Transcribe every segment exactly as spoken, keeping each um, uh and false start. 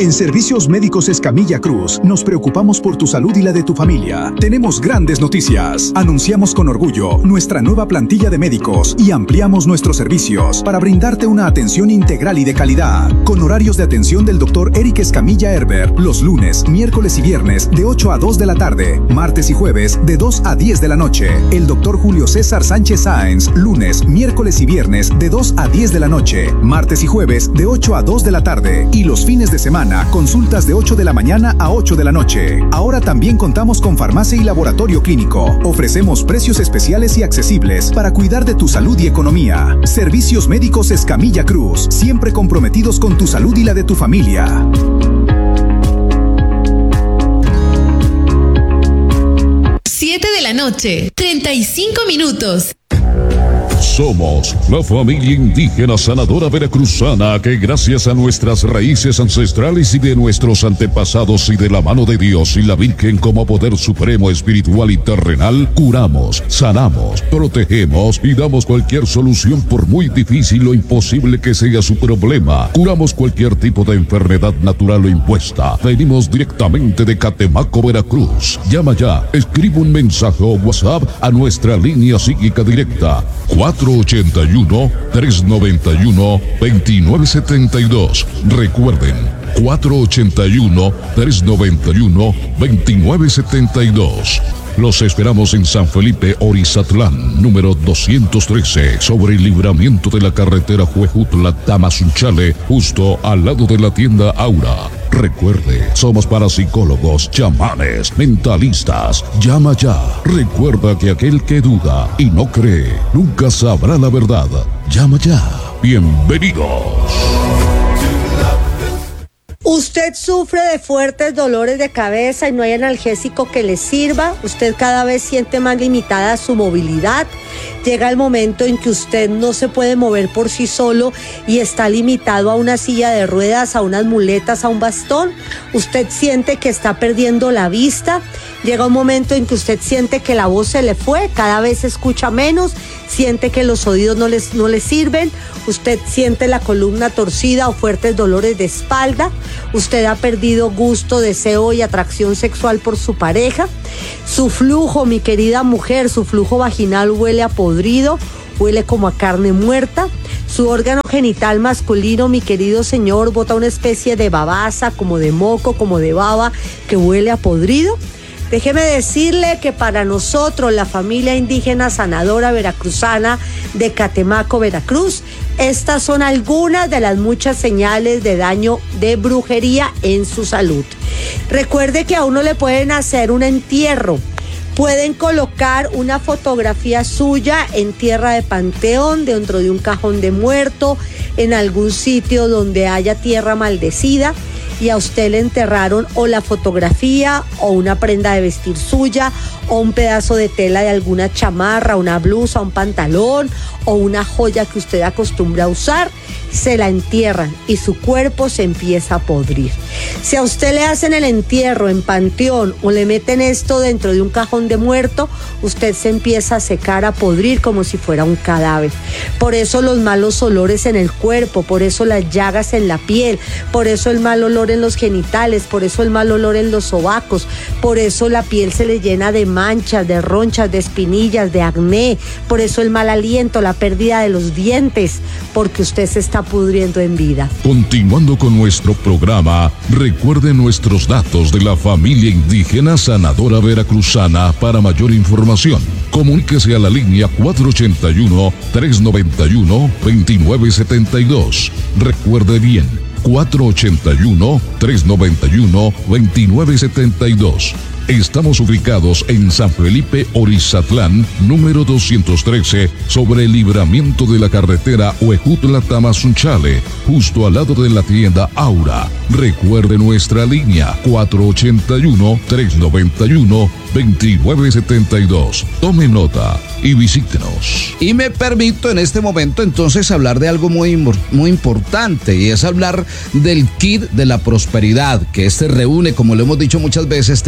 En Servicios Médicos Escamilla Cruz, nos preocupamos por tu salud y la de tu familia. Tenemos grandes noticias. Anunciamos con orgullo nuestra nueva plantilla de médicos y ampliamos nuestros servicios para brindarte una atención integral y de calidad. Con horarios de atención del doctor Eric Escamilla Herbert, los lunes, miércoles y viernes de ocho a dos de la tarde, martes y jueves de dos a diez de la noche. El doctor Julio César Sánchez Sáenz, lunes, miércoles y viernes de dos a diez de la noche, martes y jueves de ocho a dos de la tarde. Y los fines de semana, consultas de ocho de la mañana a ocho de la noche. Ahora también contamos con farmacia y laboratorio clínico. Ofrecemos precios especiales y accesibles para cuidar de tu salud y economía. Servicios Médicos Escamilla Cruz, siempre comprometidos con tu salud y la de tu familia. siete de la noche, treinta y cinco minutos. Somos la familia indígena sanadora veracruzana que gracias a nuestras raíces ancestrales y de nuestros antepasados y de la mano de Dios y la Virgen como poder supremo espiritual y terrenal, curamos, sanamos, protegemos y damos cualquier solución por muy difícil o imposible que sea su problema. Curamos cualquier tipo de enfermedad natural o impuesta. Venimos directamente de Catemaco, Veracruz. Llama ya, escribe un mensaje o WhatsApp a nuestra línea psíquica directa cuatro ochenta y uno, tres noventa y uno, veintinueve setenta y dos. Recuerden, cuatro ochenta y uno, tres noventa y uno, veintinueve setenta y dos. Los esperamos en San Felipe, Orizatlán, número doscientos trece, sobre el libramiento de la carretera Huejutla-Tamazunchale, justo al lado de la tienda Aura. Recuerde, somos parapsicólogos, chamanes, mentalistas. Llama ya. Recuerda que aquel que duda y no cree, nunca sabrá la verdad. Llama ya. Bienvenidos. Usted sufre de fuertes dolores de cabeza y no hay analgésico que le sirva. Usted cada vez siente más limitada su movilidad. Llega el momento en que usted no se puede mover por sí solo y está limitado a una silla de ruedas, a unas muletas, a un bastón. Usted siente que está perdiendo la vista. Llega un momento en que usted siente que la voz se le fue, cada vez escucha menos, siente que los oídos no les, no le sirven. Usted siente la columna torcida o fuertes dolores de espalda. Usted ha perdido gusto, deseo y atracción sexual por su pareja. Su flujo, mi querida mujer, su flujo vaginal huele a podrido, huele como a carne muerta. Su órgano genital masculino, mi querido señor, bota una especie de babaza, como de moco, como de baba, que huele a podrido. Déjeme decirle que para nosotros, la familia indígena sanadora veracruzana de Catemaco, Veracruz, estas son algunas de las muchas señales de daño de brujería en su salud. Recuerde que a uno le pueden hacer un entierro. Pueden colocar una fotografía suya en tierra de panteón, dentro de un cajón de muerto, en algún sitio donde haya tierra maldecida, y a usted le enterraron o la fotografía o una prenda de vestir suya o un pedazo de tela de alguna chamarra, una blusa, un pantalón o una joya que usted acostumbra a usar, se la entierran y su cuerpo se empieza a podrir. Si a usted le hacen el entierro en panteón o le meten esto dentro de un cajón de muerto, usted se empieza a secar, a podrir como si fuera un cadáver. Por eso los malos olores en el cuerpo, por eso las llagas en la piel, por eso el mal olor en los genitales, por eso el mal olor en los sobacos, por eso la piel se le llena de manchas, de ronchas, de espinillas, de acné, por eso el mal aliento, la pérdida de los dientes, porque usted se está pudriendo en vida. Continuando con nuestro programa, recuerde nuestros datos de la familia indígena sanadora veracruzana. Para mayor información, comuníquese a la línea cuatro ochenta y uno, tres noventa y uno, veintinueve setenta y dos. Recuerde bien, cuatro ochenta y uno, tres noventa y uno, veintinueve setenta y dos. Estamos ubicados en San Felipe, Orizatlán, número doscientos trece, sobre el libramiento de la carretera Huejutla-Tamazunchale, justo al lado de la tienda Aura. Recuerde nuestra línea cuatro ochenta y uno, tres noventa y uno, veintinueve setenta y dos. Tome nota y visítenos. Y me permito en este momento entonces hablar de algo muy, muy importante, y es hablar del kit de la prosperidad, que este reúne, como lo hemos dicho muchas veces, tres elementos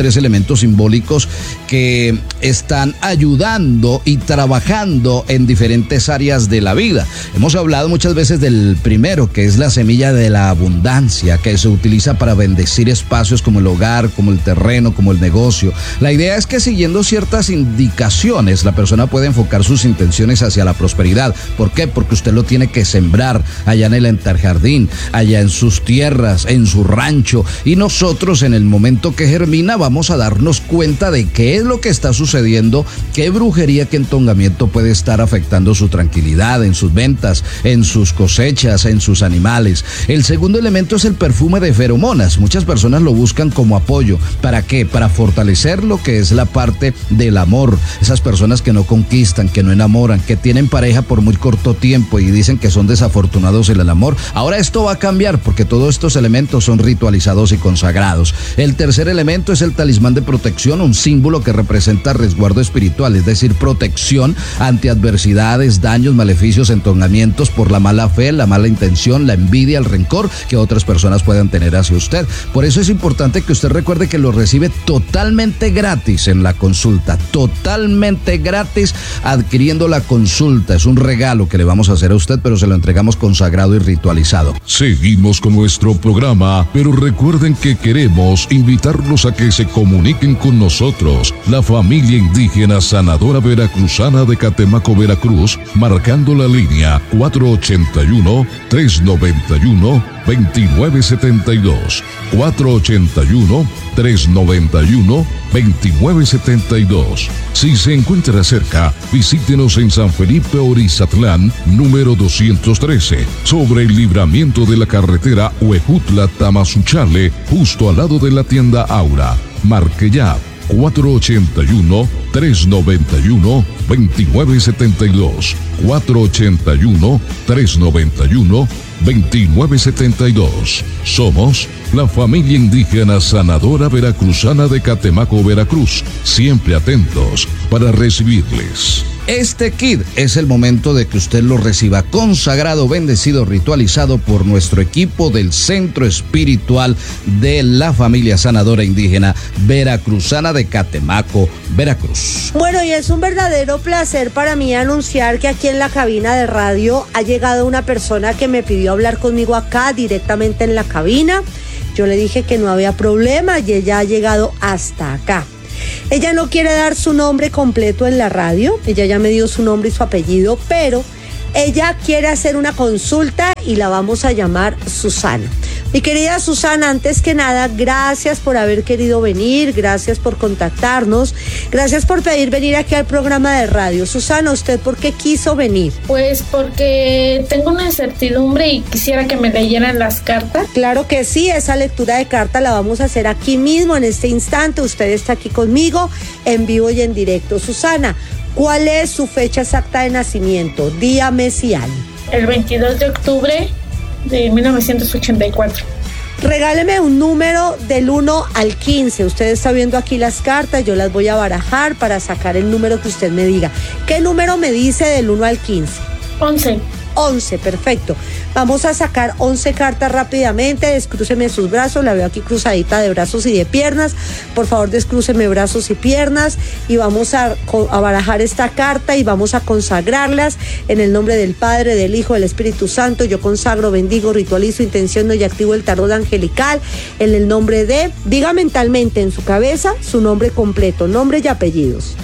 elementos simbólicos que están ayudando y trabajando en diferentes áreas de la vida. Hemos hablado muchas veces del primero, que es la semilla de la abundancia, que se utiliza para bendecir espacios como el hogar, como el terreno, como el negocio. La idea es que siguiendo ciertas indicaciones, la persona puede enfocar sus intenciones hacia la prosperidad. ¿Por qué? Porque usted lo tiene que sembrar allá en el enterjardín, allá en sus tierras, en su rancho, y nosotros en el momento que germina vamos a darnos cuenta de qué es lo que está sucediendo, qué brujería, qué entongamiento puede estar afectando su tranquilidad, en sus ventas, en sus cosechas, en sus animales. El segundo elemento es el perfume de feromonas. Muchas personas lo buscan como apoyo. ¿Para qué? Para fortalecer lo que es la parte del amor. Esas personas que no conquistan, que no enamoran, que tienen pareja por muy corto tiempo y dicen que son desafortunados en el amor. Ahora esto va a cambiar porque todos estos elementos son ritualizados y consagrados. El tercer elemento es el talismán de protección, un símbolo que representa resguardo espiritual, es decir, protección ante adversidades, daños, maleficios, entongamientos por la mala fe, la mala intención, la envidia, el rencor que otras personas puedan tener hacia usted. Por eso es importante que usted recuerde que lo recibe totalmente gratis en la consulta, totalmente gratis adquiriendo la consulta. Es un regalo que le vamos a hacer a usted, pero se lo entregamos consagrado y ritualizado. Seguimos con nuestro programa, pero recuerden que queremos invitarlos a que se comuniquen con nosotros, la familia indígena sanadora veracruzana de Catemaco, Veracruz, marcando la línea cuatro ochenta y uno, tres noventa y uno, veintinueve setenta y dos, cuatro ochenta y uno, tres noventa y uno, veintinueve setenta y dos. Si se encuentra cerca, visítenos en San Felipe Orizatlán, número doscientos trece, sobre el libramiento de la carretera Huejutla-Tamazunchale, justo al lado de la tienda Aura. Marque ya cuatro ochenta y uno, tres noventa y uno, veintinueve setenta y dos, cuatro ochenta y uno, tres noventa y uno, veintinueve setenta y dos. Somos la familia indígena sanadora veracruzana de Catemaco, Veracruz, siempre atentos para recibirles. Este kit es el momento de que usted lo reciba consagrado, bendecido, ritualizado por nuestro equipo del Centro Espiritual de la Familia Sanadora Indígena Veracruzana de Catemaco, Veracruz. Bueno, y es un verdadero placer para mí anunciar que aquí en la cabina de radio ha llegado una persona que me pidió hablar conmigo acá directamente en la cabina. Yo le dije que no había problema y ella ha llegado hasta acá. Ella no quiere dar su nombre completo en la radio, ella ya me dio su nombre y su apellido, pero ella quiere hacer una consulta y la vamos a llamar Susana. Mi querida Susana, antes que nada, gracias por haber querido venir, gracias por contactarnos, gracias por pedir venir aquí al programa de radio. Susana, ¿usted por qué quiso venir? Pues porque tengo una incertidumbre y quisiera que me leyeran las cartas. Claro que sí, esa lectura de carta la vamos a hacer aquí mismo, en este instante. Usted está aquí conmigo, en vivo y en directo. Susana, ¿cuál es su fecha exacta de nacimiento? Día, mes y año. El veintidós de octubre de mil novecientos ochenta y cuatro. Regáleme un número del uno al quince. Usted está viendo aquí las cartas, yo las voy a barajar para sacar el número que usted me diga. ¿Qué número me dice del uno al quince? once. once, perfecto. Vamos a sacar once cartas rápidamente. Descrúceme sus brazos, la veo aquí cruzadita de brazos y de piernas. Por favor, descrúceme brazos y piernas y vamos a, a barajar esta carta y vamos a consagrarlas en el nombre del Padre, del Hijo, del Espíritu Santo. Yo consagro, bendigo, ritualizo, intenciono y activo el tarot angelical en el nombre de, diga mentalmente en su cabeza su nombre completo, nombre y apellidos.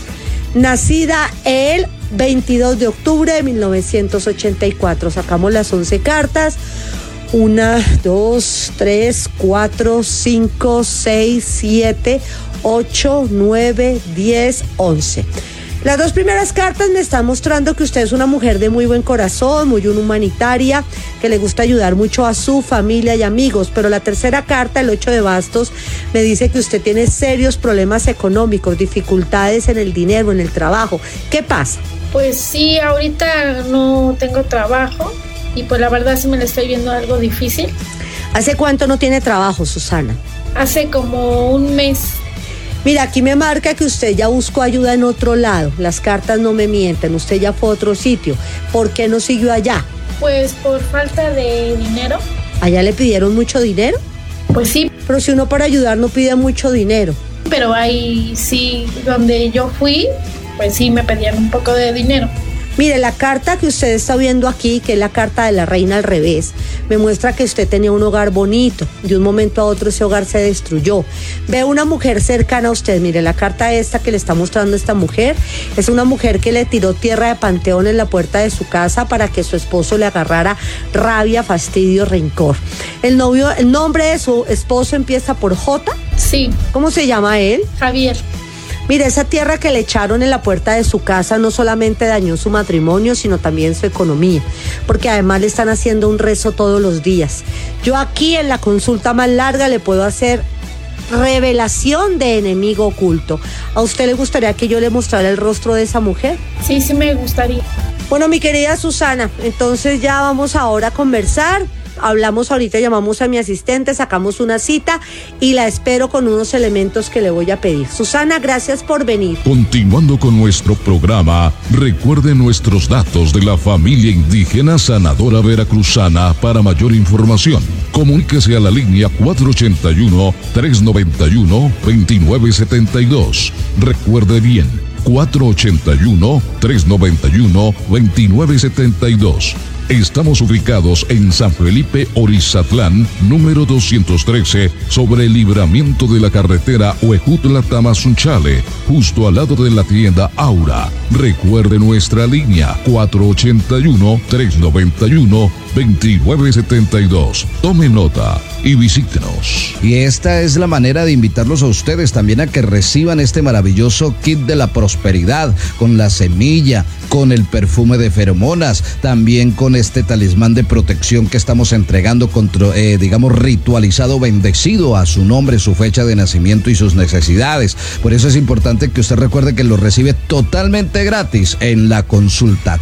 Nacida el veintidós de octubre de mil novecientos ochenta y cuatro. Sacamos las once cartas. Una, dos, tres, cuatro, cinco, seis, siete, ocho, nueve, diez, once. Las dos primeras cartas me están mostrando que usted es una mujer de muy buen corazón, muy humanitaria, que le gusta ayudar mucho a su familia y amigos, pero la tercera carta, el ocho de bastos, me dice que usted tiene serios problemas económicos, dificultades en el dinero, en el trabajo. ¿Qué pasa? Pues sí, ahorita no tengo trabajo y pues la verdad sí me la estoy viendo algo difícil. ¿Hace cuánto no tiene trabajo, Susana? Hace como un mes. Mira, aquí me marca que usted ya buscó ayuda en otro lado. Las cartas no me mienten, usted ya fue a otro sitio. ¿Por qué no siguió allá? Pues por falta de dinero. ¿Allá le pidieron mucho dinero? Pues sí. Pero si uno para ayudar no pide mucho dinero. pero ahí sí, donde yo fui, pues sí me pedían un poco de dinero. Mire, la carta que usted está viendo aquí, que es la carta de la reina al revés, me muestra que usted tenía un hogar bonito. De un momento a otro ese hogar se destruyó. Ve una mujer cercana a usted. Mire, la carta esta que le está mostrando esta mujer es una mujer que le tiró tierra de panteón en la puerta de su casa para que su esposo le agarrara rabia, fastidio, rencor. El novio, el nombre de su esposo empieza por J. Sí. ¿Cómo se llama él? Javier. Mire, esa tierra que le echaron en la puerta de su casa no solamente dañó su matrimonio, sino también su economía, porque además le están haciendo un rezo todos los días. Yo aquí en la consulta más larga le puedo hacer revelación de enemigo oculto. ¿A usted le gustaría que yo le mostrara el rostro de esa mujer? Sí, sí me gustaría. Bueno, mi querida Susana, entonces ya vamos ahora a conversar. Hablamos ahorita, llamamos a mi asistente, sacamos una cita y la espero con unos elementos que le voy a pedir. Susana, gracias por venir. Continuando con nuestro programa, recuerde nuestros datos de la familia indígena sanadora veracruzana. Para mayor información, comuníquese a la línea cuatro ocho uno, tres nueve uno, dos nueve siete dos. Recuerde bien, cuatro ocho uno, tres nueve uno, dos nueve siete dos. Estamos ubicados en San Felipe Orizatlán, número doscientos trece, sobre el libramiento de la carretera Huejutla-Tamazunchale, justo al lado de la tienda Aura. Recuerde nuestra línea cuatro ocho uno, tres nueve uno, dos nueve siete dos. Tome nota y visítenos. Y esta es la manera de invitarlos a ustedes también a que reciban este maravilloso kit de la prosperidad, con la semilla, con el perfume de feromonas, también con este talismán de protección que estamos entregando, contra, eh, digamos, ritualizado, bendecido a su nombre, su fecha de nacimiento y sus necesidades. Por eso es importante que usted recuerde que lo recibe totalmente gratis en la consulta,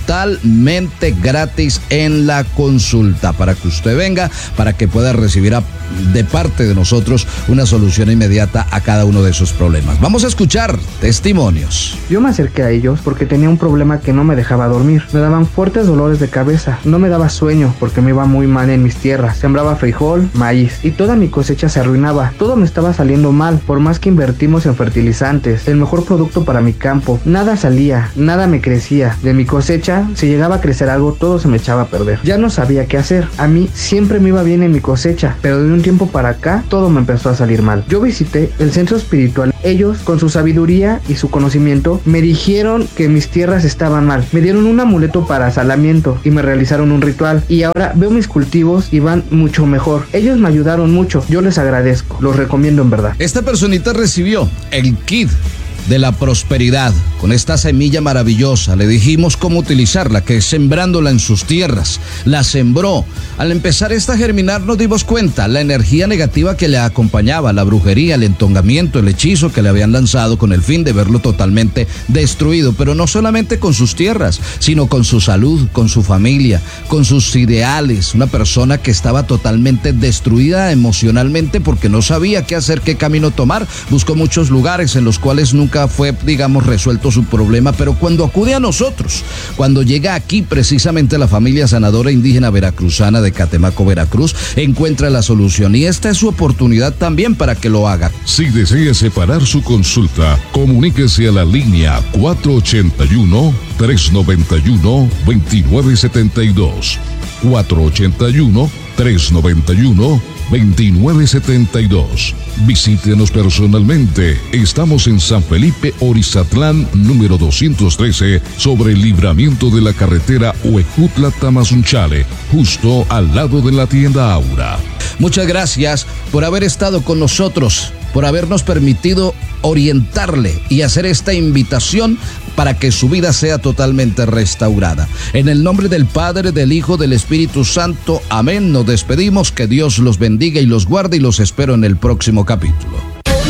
totalmente gratis en la consulta, para que usted venga, para que pueda recibir a, de parte de nosotros una solución inmediata a cada uno de sus problemas. Vamos a escuchar testimonios. Yo me acerqué a ellos porque tenía un problema que no me dejaba dormir. Me daban fuertes dolores de cabeza, no me daba sueño porque me iba muy mal en mis tierras. Sembraba frijol, maíz y toda mi cosecha se arruinaba. Todo me estaba saliendo mal, por más que invertimos en fertilizantes, el mejor producto para mi campo. Nada salía, nada me crecía. De mi cosecha, si llegaba a crecer algo, todo se me echaba a perder. Ya no sabía qué hacer. A mí siempre me iba bien en mi cosecha, pero de un tiempo para acá, todo me empezó a salir mal. Yo visité el centro espiritual. Ellos, con su sabiduría y su conocimiento, me dijeron que mis tierras estaban mal. Me dieron un amuleto para salamiento y me realizaron un ritual. Y ahora veo mis cultivos y van mucho mejor. Ellos me ayudaron mucho. Yo les agradezco. Los recomiendo en verdad. Esta personita recibió el kit de la prosperidad con esta semilla maravillosa. Le dijimos cómo utilizarla, que es sembrándola en sus tierras. La sembró. Al empezar esta a germinar nos dimos cuenta la energía negativa que le acompañaba, la brujería, el entongamiento, el hechizo que le habían lanzado con el fin de verlo totalmente destruido, pero no solamente con sus tierras, sino con su salud, con su familia, con sus ideales. Una persona que estaba totalmente destruida emocionalmente porque no sabía qué hacer, qué camino tomar. Buscó muchos lugares en los cuales nunca fue, digamos, resuelto su problema, pero cuando acude a nosotros, cuando llega aquí precisamente la familia sanadora indígena veracruzana de Catemaco, Veracruz, encuentra la solución, y esta es su oportunidad también para que lo haga. Si desea separar su consulta, comuníquese a la línea cuatro ocho uno, tres nueve uno, dos nueve siete dos, cuatro ocho uno, tres nueve uno, dos nueve siete dos. Visítenos personalmente. Estamos en San Felipe Orizatlán, número doscientos trece, sobre el libramiento de la carretera Huejutla-Tamazunchale, justo al lado de la tienda Aura. Muchas gracias por haber estado con nosotros, por habernos permitido orientarle y hacer esta invitación para que su vida sea totalmente restaurada. En el nombre del Padre, del Hijo, del Espíritu Santo, amén. Nos despedimos, que Dios los bendiga y los guarde, y los espero en el próximo capítulo.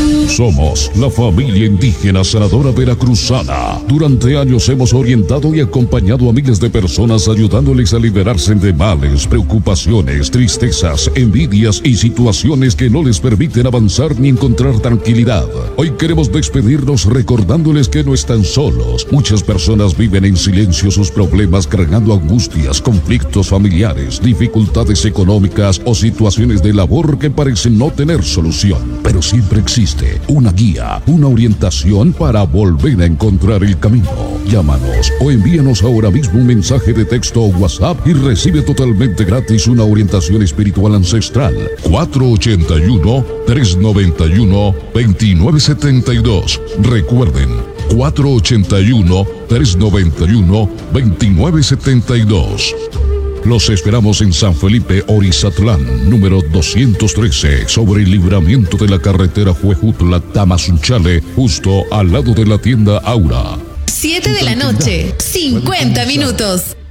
Somos la familia indígena sanadora veracruzana. Durante años hemos orientado y acompañado a miles de personas, ayudándoles a liberarse de males, preocupaciones, tristezas, envidias y situaciones que no les permiten avanzar ni encontrar tranquilidad. Hoy queremos despedirnos recordándoles que no están solos. Muchas personas viven en silencio sus problemas, cargando angustias, conflictos familiares, dificultades económicas o situaciones de labor que parecen no tener solución, pero siempre existe norte, una guía, una orientación para volver a encontrar el camino. Llámanos o envíanos ahora mismo un mensaje de texto o WhatsApp y recibe totalmente gratis una orientación espiritual ancestral. cuatro ocho uno, tres nueve uno, dos nueve siete dos. Recuerden, cuatro ocho uno, tres nueve uno, dos nueve siete dos. Los esperamos en San Felipe, Orizatlán, número doscientos trece, sobre el libramiento de la carretera Huejutla-Tamazunchale, justo al lado de la tienda Aura. siete de la noche, cincuenta minutos.